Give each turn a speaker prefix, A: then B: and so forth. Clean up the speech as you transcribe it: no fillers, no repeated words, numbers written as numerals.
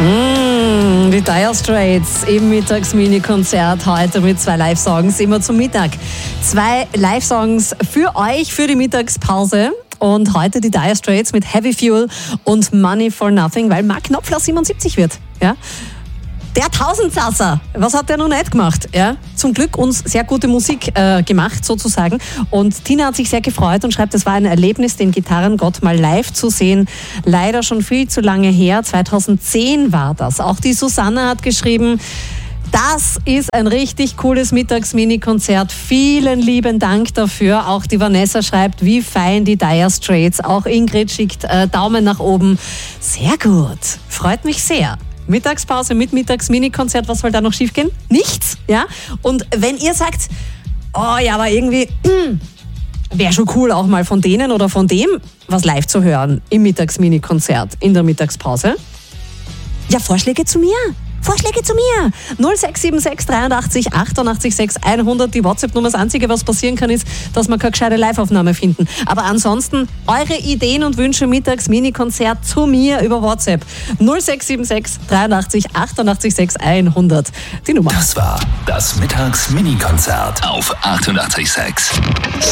A: Die Dire Straits im Mittags-Mini-Konzert heute mit 2 Live-Songs, immer zum Mittag. 2 Live-Songs für euch, für die Mittagspause. Und heute die Dire Straits mit Heavy Fuel und Money for Nothing, weil Mark Knopfler 77 wird. Ja? Der Tausendsasser, was hat der noch nicht gemacht? Ja? Zum Glück uns sehr gute Musik gemacht sozusagen. Und Tina hat sich sehr gefreut und schreibt, es war ein Erlebnis, den Gitarrengott mal live zu sehen. Leider schon viel zu lange her, 2010 war das. Auch die Susanne hat geschrieben, das ist ein richtig cooles Mittags-Mini-Konzert. Vielen lieben Dank dafür. Auch die Vanessa schreibt, wie fein die Dire Straits. Auch Ingrid schickt Daumen nach oben. Sehr gut, freut mich sehr. Mittagspause mit Mittags-Mini-Konzert, was soll da noch schiefgehen? Nichts, ja? Und wenn ihr sagt, oh ja, aber irgendwie wäre schon cool, auch mal von denen oder von dem was live zu hören im Mittags-Mini-Konzert in der Mittagspause, ja, Vorschläge zu mir. 0676 83 88 6 100. Die WhatsApp-Nummer, das Einzige, was passieren kann, ist, dass wir keine gescheite Live-Aufnahme finden. Aber ansonsten eure Ideen und Wünsche Mittags-Mini-Konzert zu mir über WhatsApp. 0676 83 88 6 100. Die Nummer.
B: Das war das Mittags-Mini-Konzert auf 88,6.